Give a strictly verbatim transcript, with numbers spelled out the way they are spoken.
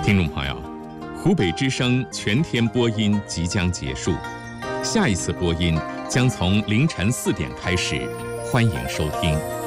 听众朋友，湖北之声全天播音即将结束，下一次播音将从凌晨四点开始，欢迎收听。